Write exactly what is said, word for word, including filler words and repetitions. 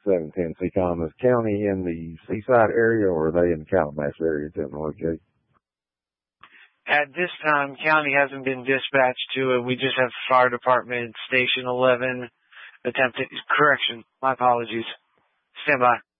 seven ten Seacom. Is county in the Seaside area, or are they in the Calabash area to locate? At this time, county hasn't been dispatched to it. We just have fire department, station eleven, attempted, correction, my apologies. Stand by.